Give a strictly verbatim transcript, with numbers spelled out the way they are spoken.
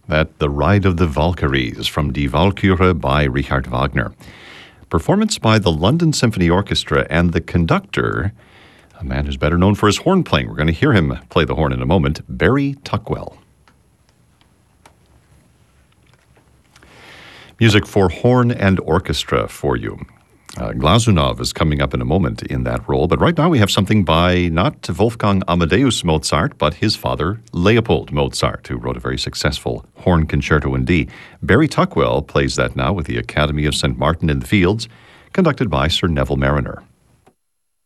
That The Ride of the Valkyries from Die Walküre by Richard Wagner. Performance by the London Symphony Orchestra and the conductor, a man who's better known for his horn playing. We're going to hear him play the horn in a moment, Barry Tuckwell. Music for horn and orchestra for you. Uh, Glazunov is coming up in a moment in that role, but right now we have something by not Wolfgang Amadeus Mozart, but his father, Leopold Mozart, who wrote a very successful horn concerto in D. Barry Tuckwell plays that now with the Academy of Saint Martin in the Fields, conducted by Sir Neville Marriner.